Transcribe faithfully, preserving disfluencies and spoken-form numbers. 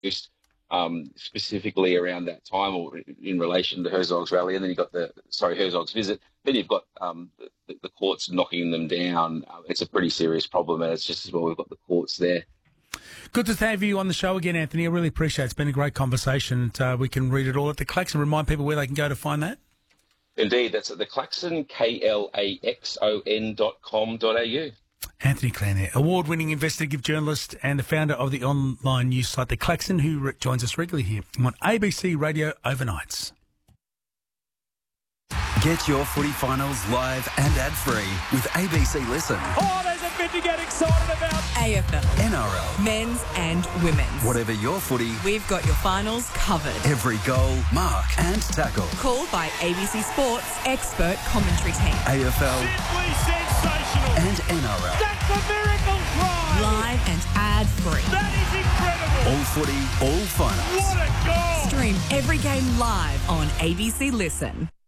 just um, specifically around that time or in relation to Herzog's rally, and then you've got the, sorry, Herzog's visit. Then you've got um, the, the courts knocking them down. Uh, it's a pretty serious problem, and it's just as well we've got the courts there. Good to have you on the show again, Anthony. I really appreciate it. It's been a great conversation. Uh, we can read it all at the Klaxon. Remind people where they can go to find that. Indeed, that's at the Klaxon, K L A X O N dot com dot A U. Anthony Clan there, award-winning investigative journalist and the founder of the online news site The Klaxon, who re- joins us regularly here on A B C Radio Overnights. Get your footy finals live and ad-free with A B C Listen. Oh, there's a bit to get excited about. A F L, N R L, men's and women's. whatever your footy, We've got your finals covered. every goal, mark and tackle. Called by A B C Sports expert commentary team. A F L Simply sensational. and N R L. That's a miracle try. Live and ad-free. That is incredible. All footy, all finals. What a goal. Stream every game live on A B C Listen.